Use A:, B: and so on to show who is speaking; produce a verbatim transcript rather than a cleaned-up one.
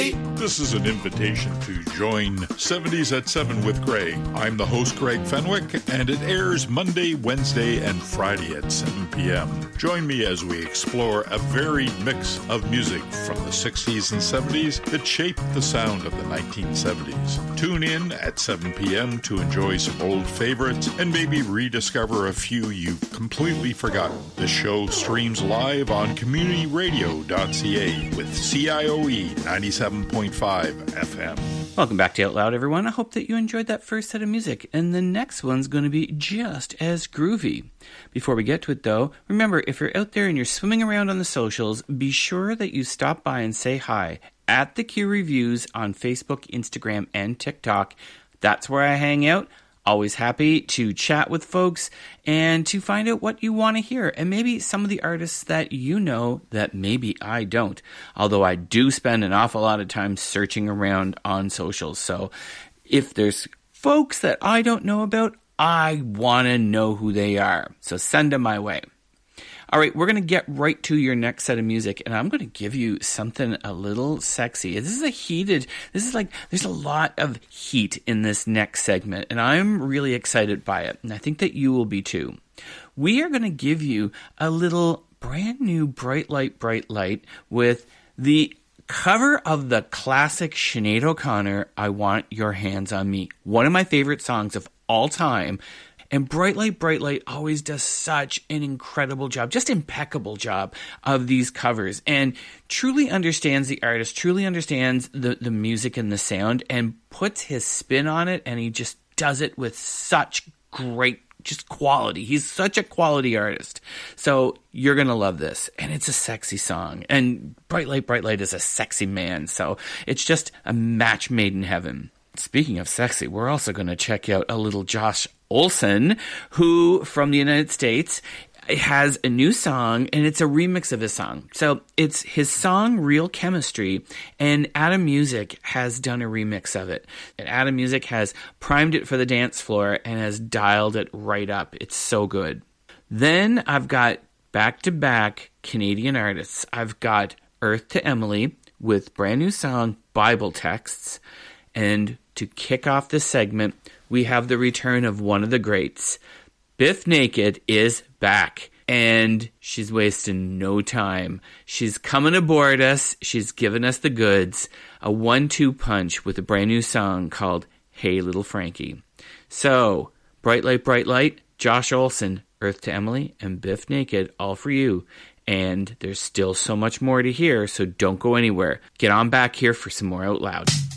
A: This is an invitation to join seventies at seven with Greg. I'm the host, Greg Fenwick, and it airs Monday, Wednesday, and Friday at seven p.m. Join me as we explore a varied mix of music from the sixties and seventies that shaped the sound of the nineteen seventies. Tune in at seven p.m. to enjoy some old favorites and maybe rediscover a few you've completely forgotten. The show streams live on community radio dot c a with C I O E ninety-seven point five F M.
B: Welcome back to Out Loud, everyone. I hope that you enjoyed that first set of music, and the next one's going to be just as groovy. Before we get to it, though, remember, if you're out there and you're swimming around on the socials, be sure that you stop by and say hi at The Q Reviews on Facebook, Instagram, and TikTok. That's where I hang out. Always happy to chat with folks and to find out what you want to hear, and maybe some of the artists that you know that maybe I don't, although I do spend an awful lot of time searching around on socials. So if there's folks that I don't know about, I want to know who they are. So send them my way. All right, we're going to get right to your next set of music, and I'm going to give you something a little sexy. This is a heated, this is like, there's a lot of heat in this next segment, and I'm really excited by it, and I think that you will be too. We are going to give you a little brand new Bright Light, Bright Light with the cover of the classic Sinead O'Connor, I Want Your Hands on Me, one of my favorite songs of all time. And Bright Light, Bright Light always does such an incredible job, just impeccable job of these covers, and truly understands the artist, truly understands the, the music and the sound, and puts his spin on it, and he just does it with such great just quality. He's such a quality artist. So you're going to love this. And it's a sexy song. And Bright Light, Bright Light is a sexy man. So it's just a match made in heaven. Speaking of sexy, we're also going to check out a little Josh Olson, who from the United States has a new song, and it's a remix of his song. So it's his song Real Chemistry, and Adam Music has done a remix of it. And Adam Music has primed it for the dance floor and has dialed it right up. It's so good. Then I've got back-to-back Canadian artists. I've got Earth to Emily with brand new song Bible Texts. And to kick off this segment, we have the return of one of the greats. Biff Naked is back, and she's wasting no time. She's coming aboard us. She's giving us the goods. A one two punch with a brand new song called Hey Little Frankie. So, Bright Light, Bright Light, Josh Olson, Earth to Emily, and Biff Naked, all for you. And there's still so much more to hear, so don't go anywhere. Get on back here for some more Out Loud.